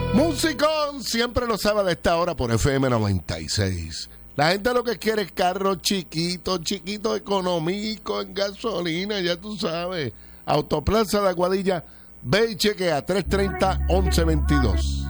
Musicón, siempre lo sabe de esta hora por FM 96. La gente lo que quiere es carros chiquitos, económicos, en gasolina, ya tú sabes. Autoplaza de Aguadilla, ve y chequea, 330-1122.